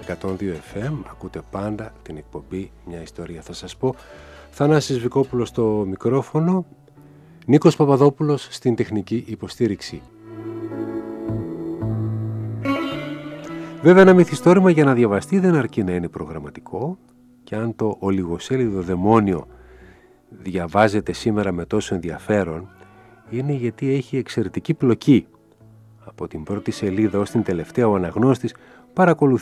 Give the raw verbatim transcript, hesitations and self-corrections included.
εκατόν δύο εφ εμ. Ακούτε πάντα την εκπομπή «Μια ιστορία θα σας πω». Θανάσης Βικόπουλος στο μικρόφωνο, Νίκος Παπαδόπουλος στην τεχνική υποστήριξη. Βέβαια, ένα μυθιστόρημα για να διαβαστεί δεν αρκεί να είναι προγραμματικό, και αν το ολιγοσέλιδο δαιμόνιο διαβάζεται σήμερα με τόσο ενδιαφέρον, είναι γιατί έχει εξαιρετική πλοκή. Από την πρώτη σελίδα ως την τελευταία ο αναγνώστης παρακολουθεί